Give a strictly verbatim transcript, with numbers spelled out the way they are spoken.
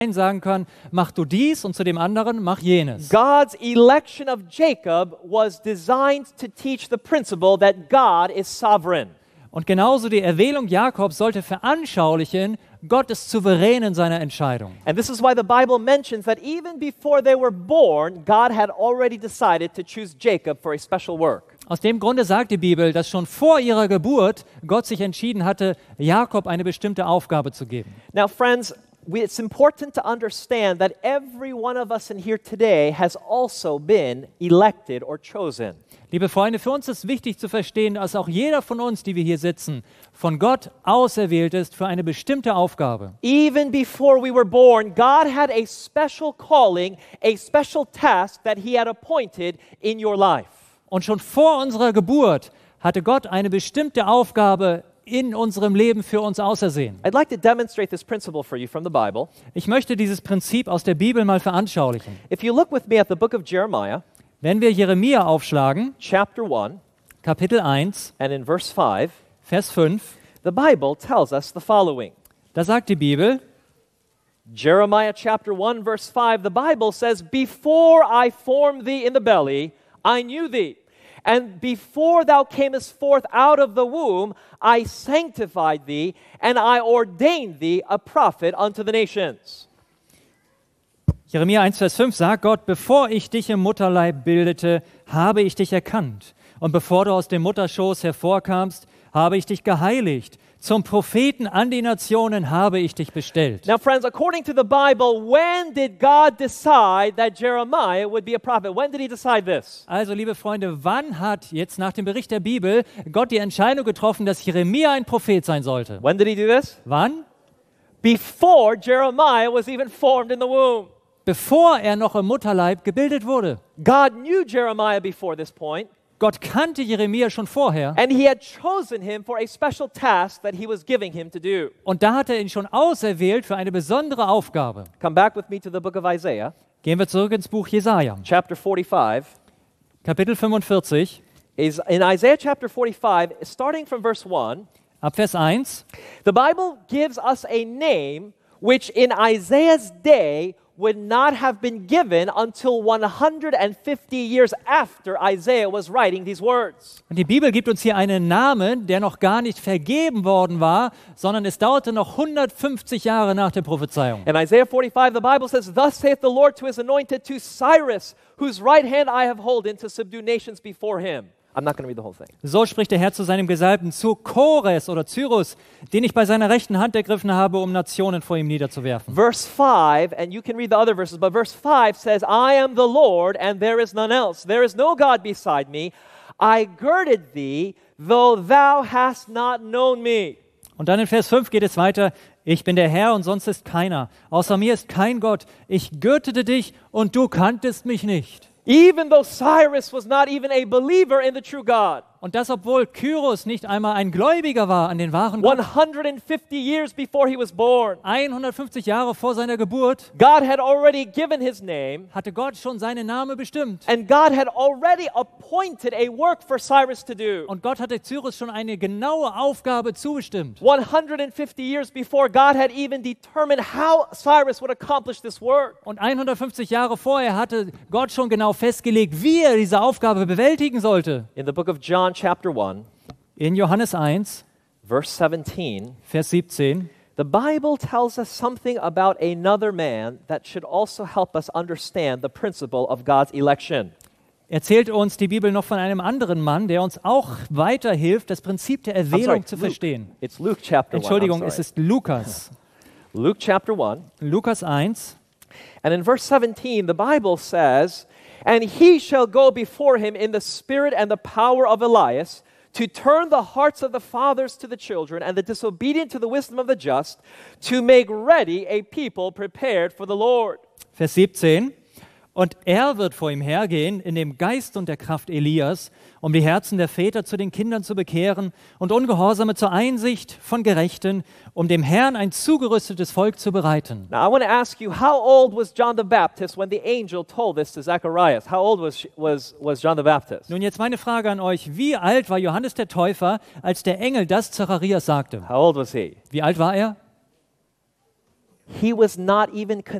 einen sagen kann, mach du dies und zu dem anderen mach jenes. God's election of Jacob was designed to teach the principle that God is sovereign. Und genauso die Erwählung Jakobs sollte veranschaulichen, Gott ist souverän in seiner Entscheidung. And this is why the Bible mentions that even before they were born, God had already decided to choose Jacob for a special work. Aus dem Grunde sagt die Bibel, dass schon vor ihrer Geburt Gott sich entschieden hatte, Jakob eine bestimmte Aufgabe zu geben. Now, friends, we, it's important to understand that every one of us in here today has also been elected or chosen. Liebe Freunde, für uns ist wichtig zu verstehen, dass auch jeder von uns, die wir hier sitzen, von Gott auserwählt ist für eine bestimmte Aufgabe. Even before we were born, God had a special calling, a special task that He had appointed in your life. Und schon vor unserer Geburt hatte Gott eine bestimmte Aufgabe in unserem Leben für uns ausersehen. I'd like to demonstrate this principle for you from the Bible. Ich möchte dieses Prinzip aus der Bibel mal veranschaulichen. If you look with me at the book of Jeremiah, Wenn wir Jeremia aufschlagen, chapter one, Kapitel eins, and in verse five, Vers fünf, the Bible tells us the following. da sagt die Bibel, Jeremiah chapter one, verse five, the Bible says, "Before I formed thee in the belly, I knew thee. And before thou camest forth out of the womb, I sanctified thee, and I ordained thee a prophet unto the nations." Jeremia eins, Vers fünf sagt Gott, bevor ich dich im Mutterleib bildete, habe ich dich erkannt. Und bevor du aus dem Mutterschoß hervorkamst, habe ich dich geheiligt. Zum Propheten an die Nationen habe ich dich bestellt. Now, friends, according to the Bible, when did God decide that Jeremiah would be a prophet? When did He decide this? Also, liebe Freunde, wann hat jetzt nach dem Bericht der Bibel Gott die Entscheidung getroffen, dass Jeremia ein Prophet sein sollte? When did He do this? Wann? Before Jeremiah was even formed in the womb. Bevor er noch im Mutterleib gebildet wurde. God knew Jeremiah before this point. Gott kannte Jeremia schon vorher. And He had chosen him for a special task that He was giving him to do. Und da hat er ihn schon auserwählt für eine besondere Aufgabe. Come back with me to the book of Isaiah, Gehen wir zurück ins Buch Jesaja, chapter forty-five. Kapitel fünfundvierzig, Is in Isaiah chapter forty-five, starting from verse one, ab Vers eins. the Bible gives us a name which in Isaiah's day would not have been given until one hundred fifty years after Isaiah was writing these words. Und die Bibel gibt uns hier einen Namen, der noch gar nicht vergeben worden war, sondern es dauerte noch hundertfünfzig Jahre nach der Prophezeiung. In Isaiah forty-five, the Bible says, "Thus saith the Lord to His anointed, to Cyrus, whose right hand I have holden to subdue nations before him." I'm not going to read the whole thing. So spricht der Herr zu seinem Gesalbten, zu Chores oder Cyrus, den ich bei seiner rechten Hand ergriffen habe, um Nationen vor ihm niederzuwerfen. Verse five, and you can read the other verses, but verse five says, "I am the Lord, and there is none else. There is no God beside me. I girded thee, though thou hast not known me." Und dann in Vers fünf geht es weiter, ich bin der Herr und sonst ist keiner. Außer mir ist kein Gott. Ich gürtete dich und du kanntest mich nicht. Even though Cyrus was not even a believer in the true God. Und das, obwohl Kyros nicht einmal ein Gläubiger war an den wahren Gott. one hundred fifty years before he was born. hundertfünfzig Jahre vor seiner Geburt God had already given his name. hatte Gott schon seinen Namen bestimmt. And God had already appointed a work for Cyrus to do. Und Gott hatte Cyrus schon eine genaue Aufgabe zubestimmt. one hundred fifty years before, God had even determined how Cyrus would accomplish this work. Und hundertfünfzig Jahre vorher hatte Gott schon genau festgelegt, wie er diese Aufgabe bewältigen sollte. In the book of John, chapter one, In Johannes eins, verse seventeen, Vers siebzehn, the Bible tells us something about another man that should also help us understand the principle of God's election. erzählt uns die Bibel noch von einem anderen Mann, der uns auch weiterhilft, das Prinzip der I'm sorry, Erwählung zu Luke. verstehen. It's Luke chapter Entschuldigung, one. I'm es sorry. ist Lukas. Luke chapter one. Lukas eins, And in verse seventeen, the Bible says, "And he shall go before him in the spirit and the power of Elias, to turn the hearts of the fathers to the children, and the disobedient to the wisdom of the just, to make ready a people prepared for the Lord." Vers siebzehn. Und er wird vor ihm hergehen in dem Geist und der Kraft Elias, um die Herzen der Väter zu den Kindern zu bekehren und Ungehorsame zur Einsicht von Gerechten, um dem Herrn ein zugerüstetes Volk zu bereiten. Now I want to ask you, how old was John the Baptist when the angel told this to Zacharias? How old was, was, was John the Baptist? Nun jetzt meine Frage an euch, wie alt war Johannes der Täufer, als der Engel das Zacharias sagte? How old was he? Wie alt war er? he was not even